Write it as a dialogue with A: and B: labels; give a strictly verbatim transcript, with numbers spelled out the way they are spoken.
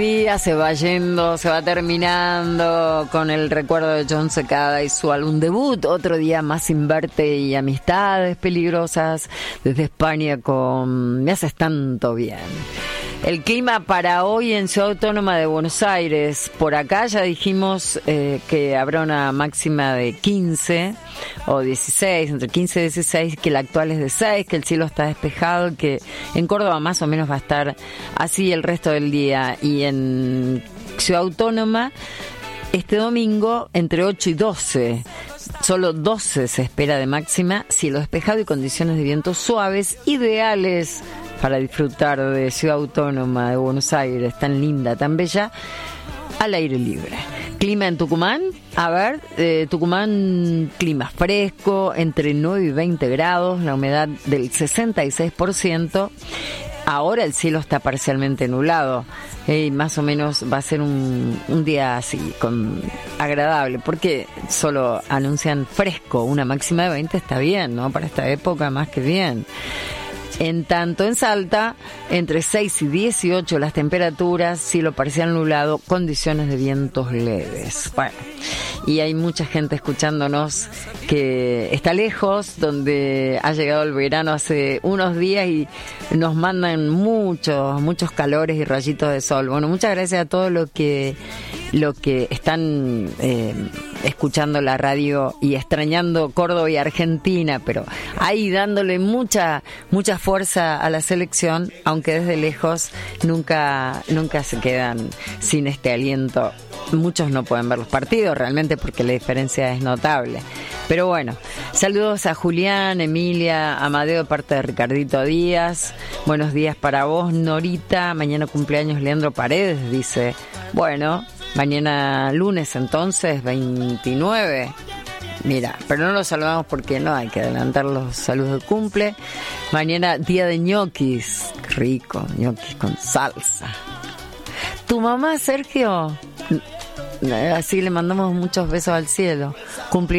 A: día se va yendo, se va terminando con el recuerdo de Jon Secada y su álbum debut. Otro día más sin verte y amistades peligrosas desde España con Me haces tanto bien. El clima para hoy en Ciudad Autónoma de Buenos Aires. Por acá ya dijimos eh, que habrá una máxima de quince o dieciséis, entre quince y dieciséis, que la actual es de seis, que el cielo está despejado, que en Córdoba más o menos va a estar así el resto del día. Y en Ciudad Autónoma, este domingo, entre ocho y doce. Solo doce se espera de máxima, cielo despejado y condiciones de viento suaves, ideales para disfrutar de Ciudad Autónoma de Buenos Aires, tan linda, tan bella, al aire libre. Clima en Tucumán, a ver, eh, Tucumán, clima fresco, entre nueve y veinte grados, la humedad del sesenta y seis por ciento. Ahora el cielo está parcialmente nublado, eh, y más o menos va a ser un, un día así, con agradable, porque solo anuncian fresco, una máxima de veinte está bien, ¿no? Para esta época más que bien. En tanto, en Salta, entre seis y dieciocho las temperaturas, cielo parcial nublado, condiciones de vientos leves. Bueno, y hay mucha gente escuchándonos que está lejos, donde ha llegado el verano hace unos días y nos mandan muchos, muchos calores y rayitos de sol. Bueno, muchas gracias a todos los que, los que están eh, escuchando la radio y extrañando Córdoba y Argentina, pero ahí dándole mucha, mucha fuerza a la selección, aunque desde lejos nunca, nunca se quedan sin este aliento. Muchos no pueden ver los partidos realmente porque la diferencia es notable. Pero bueno, saludos a Julián, Emilia, Amadeo de parte de Ricardito Díaz. Buenos días para vos, Norita. Mañana cumpleaños Leandro Paredes, dice. Bueno, mañana lunes entonces, veintinueve. Mira, pero no los saludamos porque no hay que adelantar los saludos de cumple. Mañana día de ñoquis. Qué rico, ñoquis con salsa. ¿Tu mamá, Sergio? Así le mandamos muchos besos al cielo. Cumple